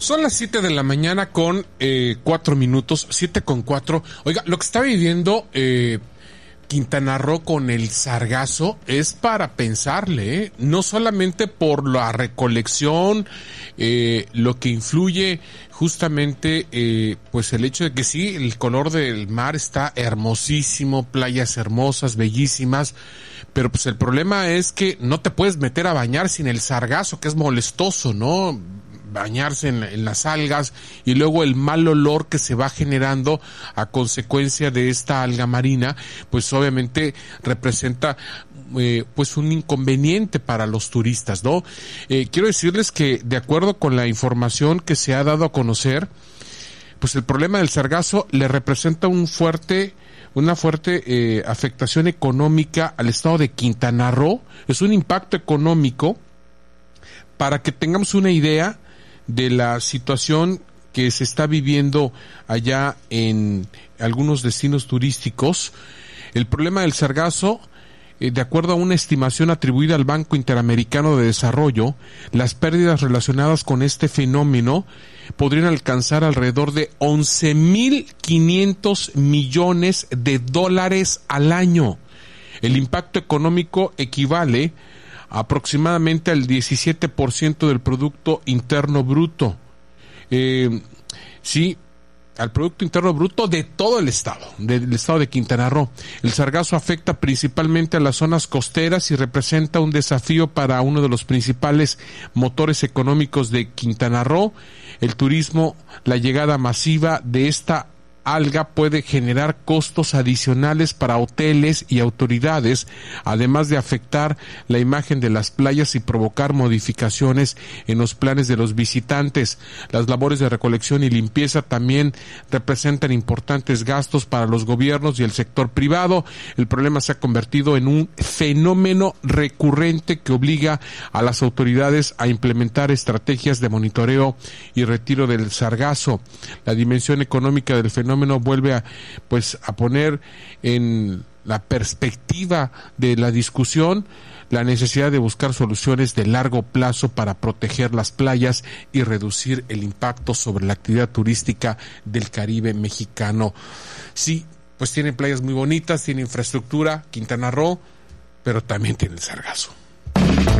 Son las 7 de la mañana con 4 minutos, 7:04. Oiga, lo que está viviendo Quintana Roo con el sargazo es para pensarle, no solamente por la recolección, lo que influye justamente pues el hecho de que sí, el color del mar está hermosísimo, playas hermosas, bellísimas, pero pues el problema es que no te puedes meter a bañar sin el sargazo, que es molestoso, ¿no? Bañarse en las algas y luego el mal olor que se va generando a consecuencia de esta alga marina, pues obviamente representa pues un inconveniente para los turistas, ¿no? Quiero decirles que de acuerdo con la información que se ha dado a conocer, pues el problema del sargazo le representa una fuerte afectación económica al estado de Quintana Roo. Es un impacto económico. Para que tengamos una idea de la situación que se está viviendo allá en algunos destinos turísticos, el problema del sargazo, de acuerdo a una estimación atribuida al Banco Interamericano de Desarrollo, las pérdidas relacionadas con este fenómeno podrían alcanzar alrededor de 11.500 millones de dólares al año. El impacto económico equivale aproximadamente al 17% del Producto Interno Bruto. Sí, al Producto Interno Bruto de todo el estado, del estado de Quintana Roo. El sargazo afecta principalmente a las zonas costeras y representa un desafío para uno de los principales motores económicos de Quintana Roo. El turismo, la llegada masiva de esta alga puede generar costos adicionales para hoteles y autoridades, además de afectar la imagen de las playas y provocar modificaciones en los planes de los visitantes. Las labores de recolección y limpieza también representan importantes gastos para los gobiernos y el sector privado. El problema se ha convertido en un fenómeno recurrente que obliga a las autoridades a implementar estrategias de monitoreo y retiro del sargazo. La dimensión económica del fenómeno vuelve a poner en la perspectiva de la discusión la necesidad de buscar soluciones de largo plazo para proteger las playas y reducir el impacto sobre la actividad turística del Caribe mexicano. Sí, pues tiene playas muy bonitas, tiene infraestructura, Quintana Roo, pero también tiene el sargazo.